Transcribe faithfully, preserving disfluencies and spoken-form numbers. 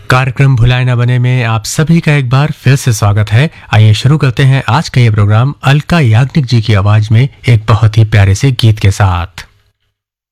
कार्यक्रम भुलाए ना बने में आप सभी का एक बार फिर से स्वागत है। आइए शुरू करते हैं आज का ये प्रोग्राम अलका याग्निक जी की आवाज में एक बहुत ही प्यारे से गीत के साथ।